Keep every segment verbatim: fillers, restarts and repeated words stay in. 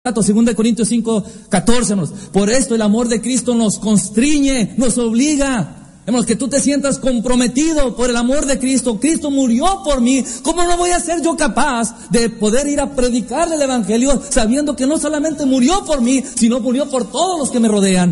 segunda de Corintios cinco, catorce, hermanos. Por esto el amor de Cristo nos constriñe, nos obliga. Hermanos, que tú te sientas comprometido por el amor de Cristo. Cristo murió por mí. ¿Cómo no voy a ser yo capaz de poder ir a predicarle el evangelio sabiendo que no solamente murió por mí, sino murió por todos los que me rodean?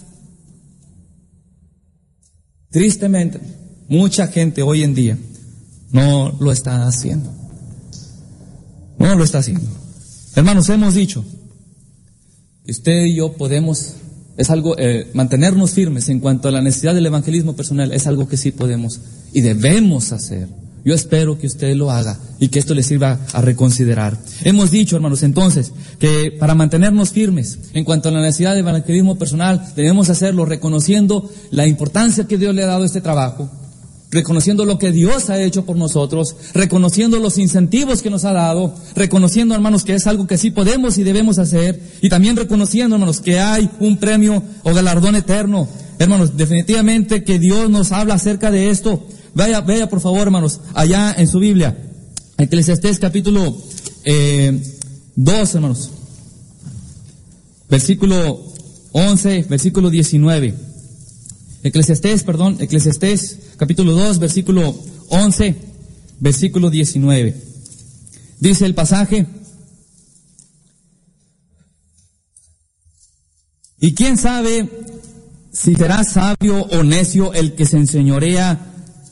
Tristemente, mucha gente hoy en día no lo está haciendo. No lo está haciendo. Hermanos, hemos dicho que usted y yo podemos, es algo, eh, mantenernos firmes en cuanto a la necesidad del evangelismo personal, es algo que sí podemos y debemos hacer. Yo espero que usted lo haga y que esto le sirva a reconsiderar. Hemos dicho, hermanos, entonces, que para mantenernos firmes en cuanto a la necesidad del evangelismo personal, debemos hacerlo reconociendo la importancia que Dios le ha dado a este trabajo, reconociendo lo que Dios ha hecho por nosotros, reconociendo los incentivos que nos ha dado, reconociendo, hermanos, que es algo que sí podemos y debemos hacer, y también reconociendo, hermanos, que hay un premio o galardón eterno. Hermanos, definitivamente que Dios nos habla acerca de esto. Vaya, vaya por favor, hermanos, allá en su Biblia, Eclesiastés capítulo eh, dos, hermanos, versículo once, versículo diecinueve. Eclesiastés, perdón, Eclesiastés capítulo dos, versículo once, versículo diecinueve. Dice el pasaje: ¿y quién sabe si será sabio o necio el que se enseñorea,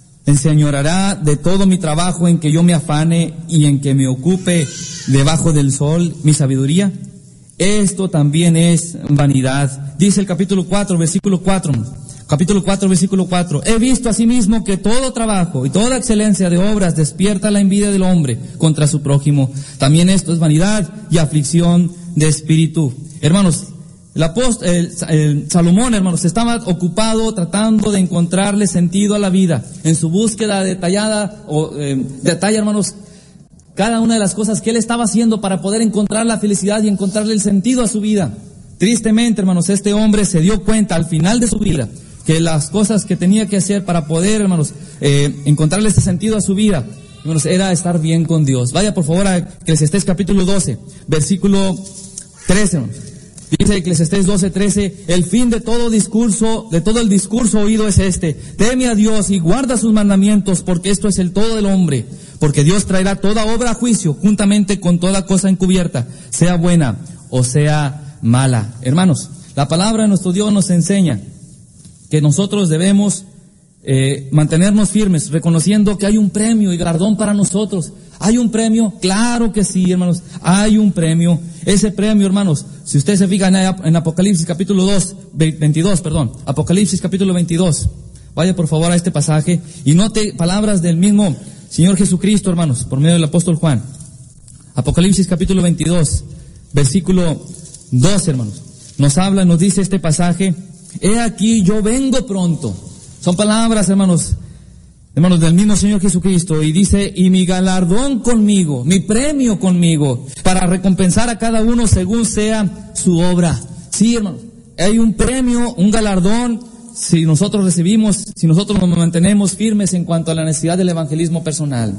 enseñorará de todo mi trabajo en que yo me afane y en que me ocupe debajo del sol mi sabiduría? Esto también es vanidad. Dice el capítulo cuatro, versículo cuatro. Capítulo cuatro, versículo cuatro. He visto asimismo que todo trabajo y toda excelencia de obras despierta la envidia del hombre contra su prójimo. También esto es vanidad y aflicción de espíritu. Hermanos, el apóstol, el, el Salomón, hermanos, estaba ocupado tratando de encontrarle sentido a la vida. En su búsqueda detallada, o eh, detalla, hermanos, cada una de las cosas que él estaba haciendo para poder encontrar la felicidad y encontrarle el sentido a su vida. Tristemente, hermanos, este hombre se dio cuenta al final de su vida que las cosas que tenía que hacer para poder, hermanos, eh, encontrarle ese sentido a su vida, hermanos, era estar bien con Dios. Vaya por favor a Eclesiastés capítulo doce, versículo trece, hermanos. Dice Eclesiastés doce, trece, el fin de todo discurso, de todo el discurso oído es este: teme a Dios y guarda sus mandamientos, porque esto es el todo del hombre. Porque Dios traerá toda obra a juicio, juntamente con toda cosa encubierta, sea buena o sea mala. Hermanos, la palabra de nuestro Dios nos enseña que nosotros debemos eh, mantenernos firmes, reconociendo que hay un premio y galardón para nosotros. ¿Hay un premio? Claro que sí, hermanos, hay un premio. Ese premio, hermanos, si ustedes se fijan en Apocalipsis capítulo dos, veintidós, perdón, Apocalipsis capítulo veintidós, vaya por favor a este pasaje y note palabras del mismo Señor Jesucristo, hermanos, por medio del apóstol Juan. Apocalipsis capítulo veintidós, versículo doce, hermanos, nos habla, nos dice este pasaje: he aquí yo vengo pronto. Son palabras, hermanos, hermanos, del mismo Señor Jesucristo, y dice: y mi galardón conmigo, mi premio conmigo, para recompensar a cada uno según sea su obra. Sí, hermanos, hay un premio, un galardón, si nosotros recibimos, si nosotros nos mantenemos firmes en cuanto a la necesidad del evangelismo personal.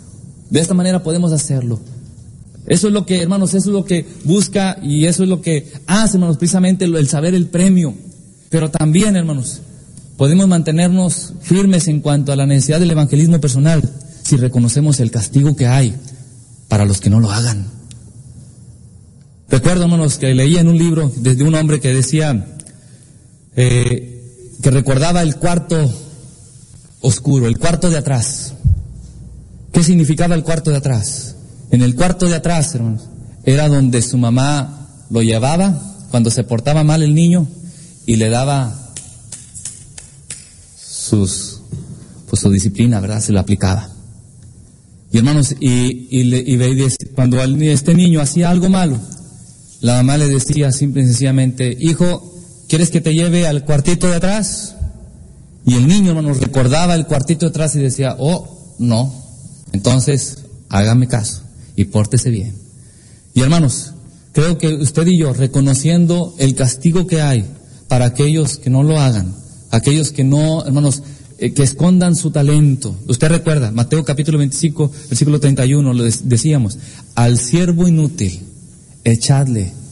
De esta manera podemos hacerlo. Eso es lo que, hermanos, eso es lo que busca y eso es lo que hace, hermanos, precisamente el saber el premio. Pero también, hermanos, podemos mantenernos firmes en cuanto a la necesidad del evangelismo personal si reconocemos el castigo que hay para los que no lo hagan. Recuerdo, hermanos, que leía en un libro desde un hombre que decía eh, que recordaba el cuarto oscuro, el cuarto de atrás. ¿Qué significaba el cuarto de atrás? En el cuarto de atrás, hermanos, era donde su mamá lo llevaba cuando se portaba mal el niño y le daba sus, pues su disciplina, ¿verdad? Se lo aplicaba. Y hermanos, y, y, le, y cuando este niño hacía algo malo, la mamá le decía simple y sencillamente: hijo, ¿quieres que te lleve al cuartito de atrás? Y el niño, hermanos, recordaba el cuartito de atrás y decía: oh, no, entonces hágame caso y pórtese bien. Y hermanos, creo que usted y yo, reconociendo el castigo que hay para aquellos que no lo hagan, aquellos que no, hermanos, eh, que escondan su talento. Usted recuerda, Mateo capítulo veinticinco, versículo treinta y uno, lo decíamos: al siervo inútil, echadle